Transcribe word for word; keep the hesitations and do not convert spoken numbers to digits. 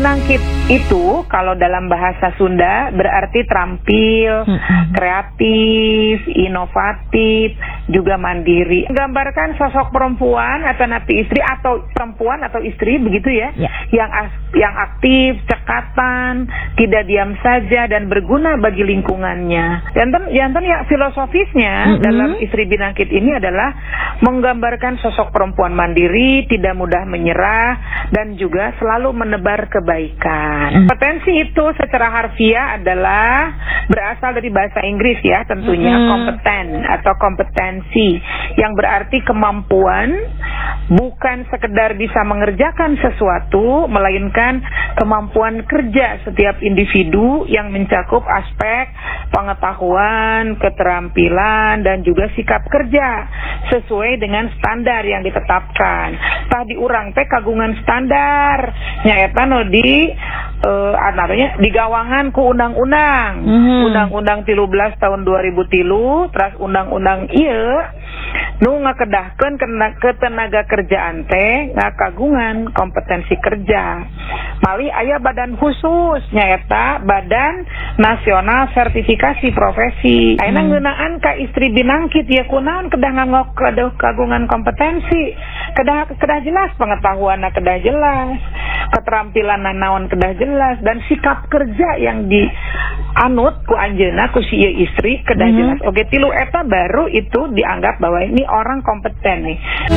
binangkit itu kalau dalam bahasa Sunda berarti terampil, mm-hmm. kreatif, inovatif, juga mandiri. Menggambarkan sosok perempuan atau napi istri atau perempuan atau istri begitu ya, yeah. yang yang aktif, cekatan, tidak diam saja dan berguna bagi lingkungannya. Jantan, jantan ya filosofisnya mm-hmm. dalam istri binangkit ini adalah menggambarkan sosok perempuan mandiri, tidak mudah menyerah, dan juga selalu menebar kebaikan. Kompetensi itu secara harfiah adalah berasal dari bahasa Inggris ya, tentunya mm-hmm. kompeten atau kompetensi, yang berarti kemampuan, bukan sekedar bisa mengerjakan sesuatu, melainkan kemampuan kerja setiap individu yang mencakup aspek pengetahuan, keterampilan, dan juga sikap kerja sesuai dengan standar yang ditetapkan. Tah diurang teh kagungan standar nyaeta no di uh, anaranya digawangan ku undang-undang mm-hmm. undang-undang tilu belas tahun dua ribu tilu, terus undang-undang ieu nu ngakedahkeun ketenaga kerjaan teh ngakagungan kompetensi kerja. Mali aya badan khusus nyaeta Badan Nasional Sertifikasi Profesi. Ayeuna ngeunaan ka istri binangkit ya kunaon kedah nganggo kagungan kompetensi. Kedah kedah jelas pengetahuanna kedah jelas, keterampilan naon kedah jelas, dan sikap kerja yang dianut ku anjeunna ku si istri kedah mm-hmm. jelas. Oke, tilu eta baru itu dianggap bahwa ini orang kompeten nih.